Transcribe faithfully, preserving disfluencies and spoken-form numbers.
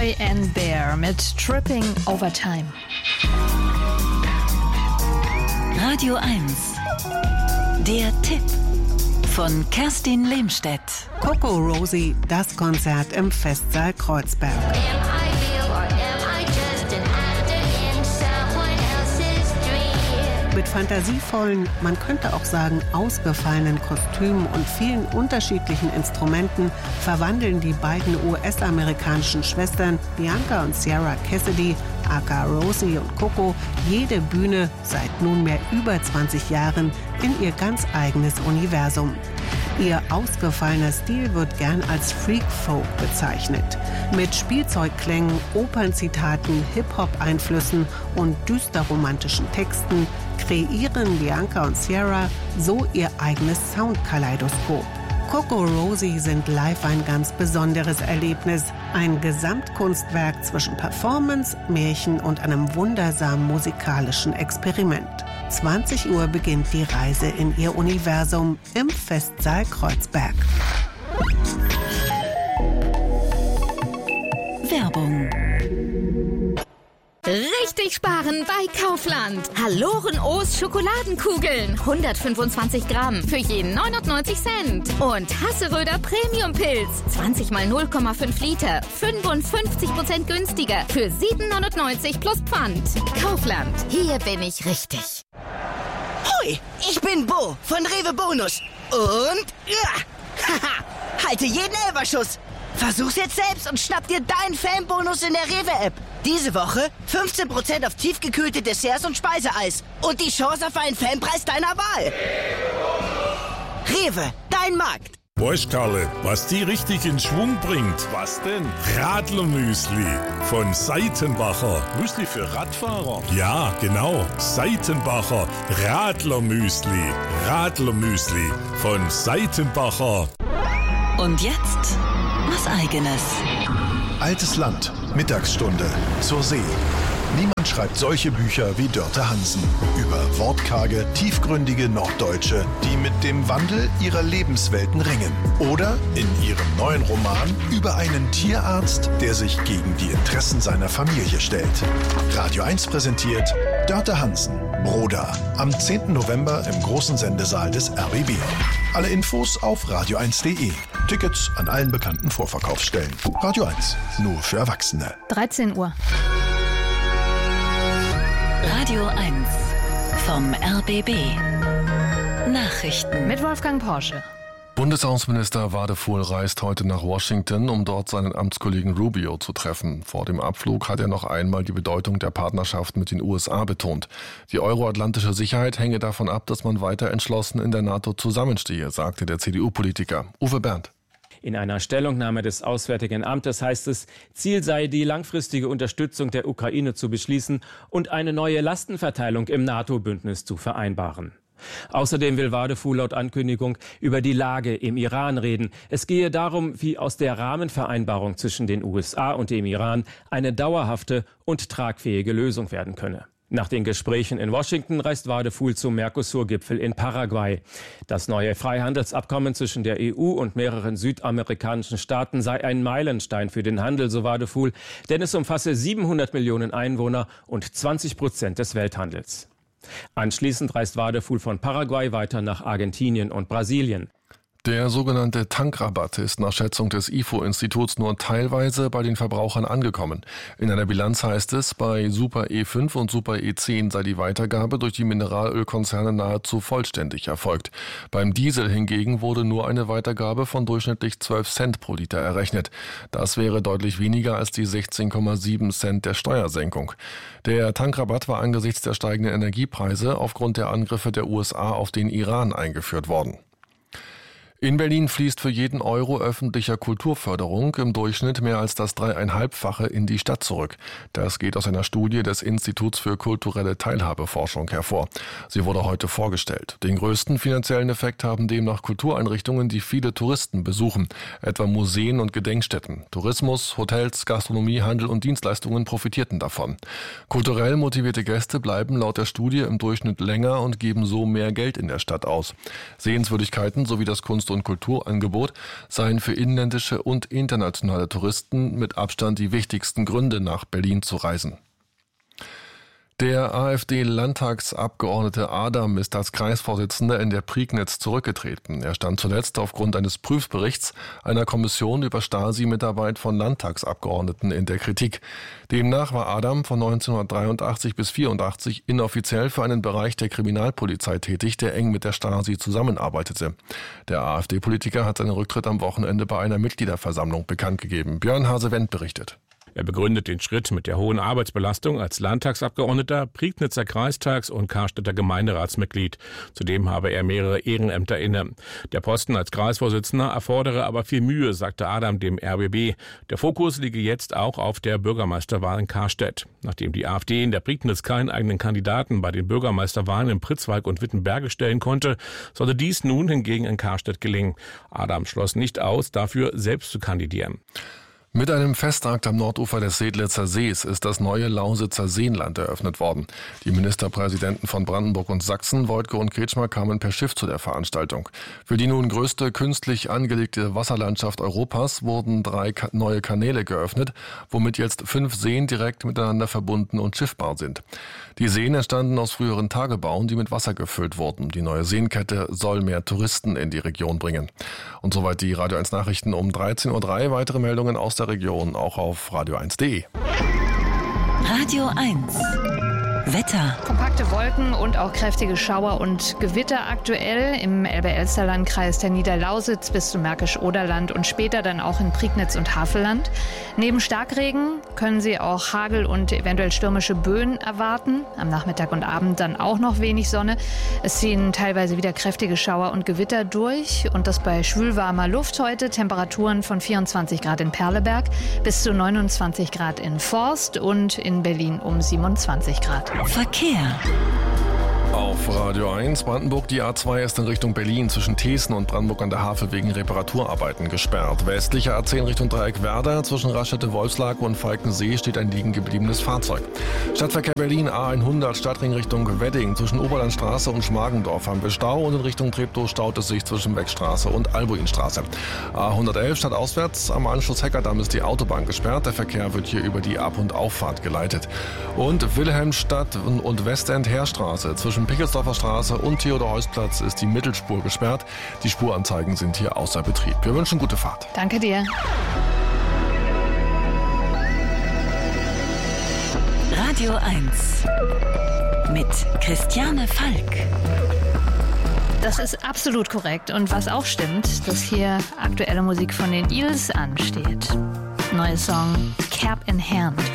Boy and Bear mit Tripping Over Time. Radio eins. Der Tipp von Kerstin Lehmstedt. Coco Rosie, das Konzert im Festsaal Kreuzberg. Mit fantasievollen, man könnte auch sagen ausgefallenen Kostümen und vielen unterschiedlichen Instrumenten verwandeln die beiden U S-amerikanischen Schwestern Bianca und Sierra Cassidy, aka Rosie und Coco, jede Bühne seit nunmehr über zwanzig Jahren in ihr ganz eigenes Universum. Ihr ausgefallener Stil wird gern als Freak-Folk bezeichnet. Mit Spielzeugklängen, Opernzitaten, Hip-Hop-Einflüssen und düster-romantischen Texten kreieren Bianca und Sierra so ihr eigenes Soundkaleidoskop. Coco Rosie sind live ein ganz besonderes Erlebnis. Ein Gesamtkunstwerk zwischen Performance, Märchen und einem wundersamen musikalischen Experiment. zwanzig Uhr beginnt die Reise in ihr Universum im Festsaal Kreuzberg. Werbung. Richtig sparen bei Kaufland. Halloren O's Schokoladenkugeln. hundertfünfundzwanzig Gramm für jeden neunundneunzig Cent. Und Hasseröder Premium Pilz. zwanzig mal null Komma fünf Liter. fünfundfünfzig Prozent günstiger. Für sieben neunundneunzig plus Pfand. Kaufland. Hier bin ich richtig. Hui, ich bin Bo von Rewe Bonus. Und... Ja, haha, halte jeden Elferschuss. Versuch's jetzt selbst und schnapp dir deinen Fanbonus in der Rewe-App. Diese Woche fünfzehn Prozent auf tiefgekühlte Desserts und Speiseeis. Und die Chance auf einen Fanpreis deiner Wahl. Rewe, dein Markt. Weißt Karle, was die richtig in Schwung bringt? Was denn? Radlermüsli von Seitenbacher. Müsli für Radfahrer? Ja, genau. Seitenbacher Radlermüsli. Radlermüsli von Seitenbacher. Und jetzt was Eigenes. Altes Land, Mittagsstunde, zur See. Niemand schreibt solche Bücher wie Dörte Hansen. Über wortkarge, tiefgründige Norddeutsche, die mit dem Wandel ihrer Lebenswelten ringen. Oder in ihrem neuen Roman über einen Tierarzt, der sich gegen die Interessen seiner Familie stellt. Radio eins präsentiert Dörte Hansen, Broda. Am zehnten November im großen Sendesaal des R B B. Alle Infos auf radio eins punkt de. Tickets an allen bekannten Vorverkaufsstellen. Radio eins, nur für Erwachsene. dreizehn Uhr. Radio eins vom R B B. Nachrichten Mit Wolfgang Porsche. Bundesaußenminister Wadefuhl reist heute nach Washington, um dort seinen Amtskollegen Rubio zu treffen. Vor dem Abflug hat er noch einmal die Bedeutung der Partnerschaft mit den U S A betont. Die euroatlantische Sicherheit hänge davon ab, dass man weiter entschlossen in der NATO zusammenstehe, sagte der C D U-Politiker. Uwe Berndt. In einer Stellungnahme des Auswärtigen Amtes heißt es, Ziel sei, die langfristige Unterstützung der Ukraine zu beschließen und eine neue Lastenverteilung im NATO-Bündnis zu vereinbaren. Außerdem will Wadefuhl laut Ankündigung über die Lage im Iran reden. Es gehe darum, wie aus der Rahmenvereinbarung zwischen den U S A und dem Iran eine dauerhafte und tragfähige Lösung werden könne. Nach den Gesprächen in Washington reist Wadefuhl zum Mercosur-Gipfel in Paraguay. Das neue Freihandelsabkommen zwischen der E U und mehreren südamerikanischen Staaten sei ein Meilenstein für den Handel, so Wadefuhl, denn es umfasse siebenhundert Millionen Einwohner und zwanzig Prozent des Welthandels. Anschließend reist Wadefuhl von Paraguay weiter nach Argentinien und Brasilien. Der sogenannte Tankrabatt ist nach Schätzung des I F O-Instituts nur teilweise bei den Verbrauchern angekommen. In einer Bilanz heißt es, bei Super E fünf und Super E zehn sei die Weitergabe durch die Mineralölkonzerne nahezu vollständig erfolgt. Beim Diesel hingegen wurde nur eine Weitergabe von durchschnittlich zwölf Cent pro Liter errechnet. Das wäre deutlich weniger als die sechzehn Komma sieben Cent der Steuersenkung. Der Tankrabatt war angesichts der steigenden Energiepreise aufgrund der Angriffe der U S A auf den Iran eingeführt worden. In Berlin fließt für jeden Euro öffentlicher Kulturförderung im Durchschnitt mehr als das dreieinhalbfache in die Stadt zurück. Das geht aus einer Studie des Instituts für kulturelle Teilhabeforschung hervor. Sie wurde heute vorgestellt. Den größten finanziellen Effekt haben demnach Kultureinrichtungen, die viele Touristen besuchen, etwa Museen und Gedenkstätten. Tourismus, Hotels, Gastronomie, Handel und Dienstleistungen profitierten davon. Kulturell motivierte Gäste bleiben laut der Studie im Durchschnitt länger und geben so mehr Geld in der Stadt aus. Sehenswürdigkeiten sowie das Kunst- und Kulturangebot seien für inländische und internationale Touristen mit Abstand die wichtigsten Gründe, nach Berlin zu reisen. Der AfD-Landtagsabgeordnete Adam ist als Kreisvorsitzender in der Prignitz zurückgetreten. Er stand zuletzt aufgrund eines Prüfberichts einer Kommission über Stasi-Mitarbeit von Landtagsabgeordneten in der Kritik. Demnach war Adam von neunzehnhundertdreiundachtzig bis vierundachtzig inoffiziell für einen Bereich der Kriminalpolizei tätig, der eng mit der Stasi zusammenarbeitete. Der AfD-Politiker hat seinen Rücktritt am Wochenende bei einer Mitgliederversammlung bekannt gegeben. Björn Hase-Wendt berichtet. Er begründet den Schritt mit der hohen Arbeitsbelastung als Landtagsabgeordneter, Prignitzer Kreistags- und Karstädter Gemeinderatsmitglied. Zudem habe er mehrere Ehrenämter inne. Der Posten als Kreisvorsitzender erfordere aber viel Mühe, sagte Adam dem R B B. Der Fokus liege jetzt auch auf der Bürgermeisterwahl in Karstedt. Nachdem die AfD in der Prignitz keinen eigenen Kandidaten bei den Bürgermeisterwahlen in Pritzwalk und Wittenberge stellen konnte, sollte dies nun hingegen in Karstedt gelingen. Adam schloss nicht aus, dafür selbst zu kandidieren. Mit einem Festakt am Nordufer des Sedlitzer Sees ist das neue Lausitzer Seenland eröffnet worden. Die Ministerpräsidenten von Brandenburg und Sachsen, Woidke und Kretschmer, kamen per Schiff zu der Veranstaltung. Für die nun größte künstlich angelegte Wasserlandschaft Europas wurden drei neue Kanäle geöffnet, womit jetzt fünf Seen direkt miteinander verbunden und schiffbar sind. Die Seen entstanden aus früheren Tagebauen, die mit Wasser gefüllt wurden. Die neue Seenkette soll mehr Touristen in die Region bringen. Und soweit die Radio eins Nachrichten um dreizehn Uhr drei. Weitere Meldungen aus der Region auch auf radio eins punkt de. Radio eins. Wetter. Kompakte Wolken und auch kräftige Schauer und Gewitter aktuell im Elbe-Elster-Landkreis der Niederlausitz bis zum Märkisch-Oderland und später dann auch in Prignitz und Havelland. Neben Starkregen können Sie auch Hagel und eventuell stürmische Böen erwarten. Am Nachmittag und Abend dann auch noch wenig Sonne. Es ziehen teilweise wieder kräftige Schauer und Gewitter durch und das bei schwülwarmer Luft heute. Temperaturen von vierundzwanzig Grad in Perleberg bis zu neunundzwanzig Grad in Forst und in Berlin um siebenundzwanzig Grad. Verkehr. Auf Radio eins Brandenburg, die A zwei ist in Richtung Berlin zwischen Thesen und Brandenburg an der Havel wegen Reparaturarbeiten gesperrt. Westliche A zehn Richtung Dreieck-Werder zwischen Raststätte-Wolfslake und Falkensee steht ein liegen gebliebenes Fahrzeug. Stadtverkehr Berlin A hundert Stadtring Richtung Wedding zwischen Oberlandstraße und Schmargendorf haben wir Stau und in Richtung Treptow staut es sich zwischen Beckstraße und Albuinstraße. A hundertelf stadtauswärts am Anschluss Heckerdamm ist die Autobahn gesperrt. Der Verkehr wird hier über die Ab- und Auffahrt geleitet. Und Wilhelmstadt und Westend-Heerstraße zwischen Pickelsdorfer Straße und Theodor-Heuss-Platz ist die Mittelspur gesperrt. Die Spuranzeigen sind hier außer Betrieb. Wir wünschen gute Fahrt. Danke dir. Radio eins mit Christiane Falk. Das ist absolut korrekt. Und was auch stimmt, dass hier aktuelle Musik von den Eels ansteht. Neuer Song Cap in Hand